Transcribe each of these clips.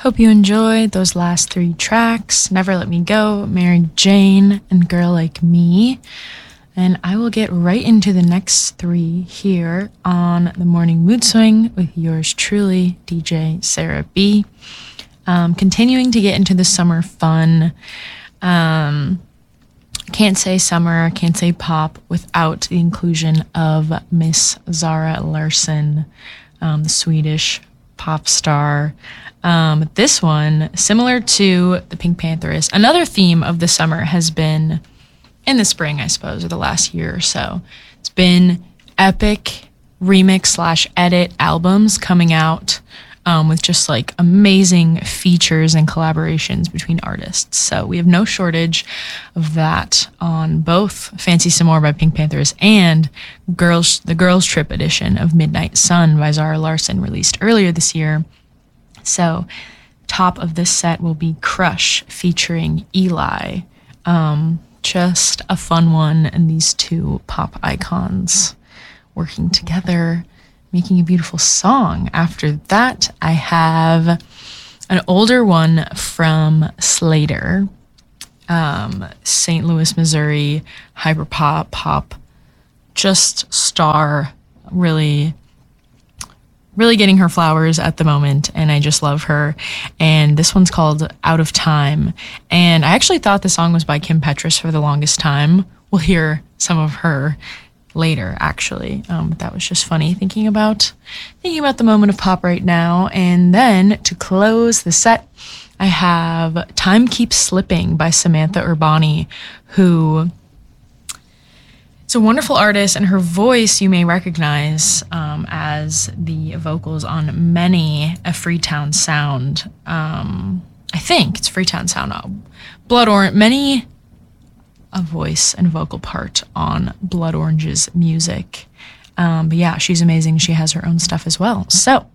Hope you enjoyed those last three tracks: Never Let Me Go, Mary Jane, and Girl Like Me. And I will get right into the next three here on the Morning Mood Swing with yours truly, DJ Sarah B. Continuing to get into the summer fun. Can't say summer, can't say pop without the inclusion of Miss Zara Larsson, the Swedish pop star. This one, similar to the Pink Pantheress, another theme of the summer has been in the spring, I suppose, or the last year or so. It's been epic remix / edit albums coming out with just like amazing features and collaborations between artists. So we have no shortage of that on both Fancy Some More by Pink Pantheress and the Girls Trip edition of Midnight Sun by Zara Larsson, released earlier this year. So top of this set will be Crush featuring Eli. Just a fun one, and these two pop icons working together, making a beautiful song. After that, I have an older one from Slater, St. Louis, Missouri, hyperpop, pop, just star, really getting her flowers at the moment, and I just love her. And this one's called Out of Time. And I actually thought the song was by Kim Petras for the longest time. We'll hear some of her later, actually. That was just funny thinking about the moment of pop right now. And then to close the set, I have Time Keeps Slipping by Samantha Urbani, who is a wonderful artist, and her voice you may recognize as the vocals on many a Freetown Sound. I think it's Freetown Sound. Blood Orange, many a voice and vocal part on Blood Orange's music. But yeah, she's amazing. She has her own stuff as well. So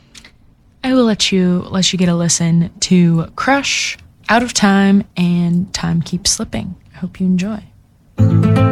I will let you get a listen to Crush, Out of Time, and Time Keeps Slipping. I hope you enjoy.